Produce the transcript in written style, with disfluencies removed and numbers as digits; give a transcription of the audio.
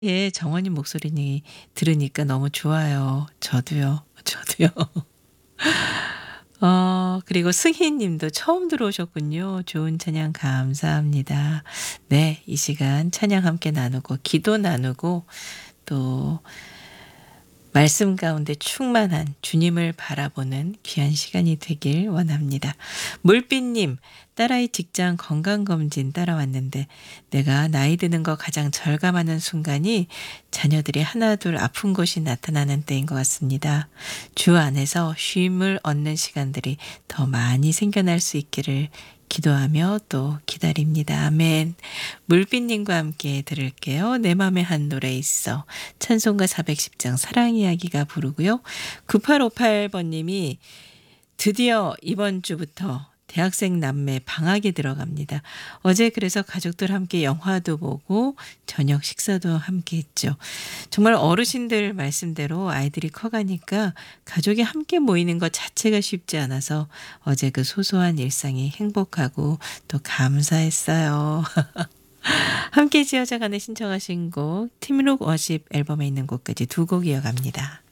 예, 정원님 목소리 들으니까 너무 좋아요. 저도요. 저도요. 그리고 승희 님도 처음 들어오셨군요. 좋은 찬양 감사합니다. 네, 이 시간 찬양 함께 나누고 기도 나누고 또 말씀 가운데 충만한 주님을 바라보는 귀한 시간이 되길 원합니다. 물빛님, 딸아이 직장 건강검진 따라왔는데 내가 나이 드는 거 가장 절감하는 순간이 자녀들이 하나둘 아픈 것이 나타나는 때인 것 같습니다. 주 안에서 쉼을 얻는 시간들이 더 많이 생겨날 수 있기를 기도하며 또 기다립니다. 아멘. 물빛님과 함께 들을게요. 내 맘에 한 노래 있어. 찬송가 410장 사랑 이야기가 부르고요. 9858번님이 드디어 이번 주부터 대학생 남매 방학이 들어갑니다. 어제 그래서 가족들 함께 영화도 보고 저녁 식사도 함께 했죠. 정말 어르신들 말씀대로 아이들이 커가니까 가족이 함께 모이는 것 자체가 쉽지 않아서 어제 그 소소한 일상이 행복하고 또 감사했어요. 함께 지어자간에 신청하신 곡 팀룩 워십 앨범에 있는 곡까지 두 곡 이어갑니다.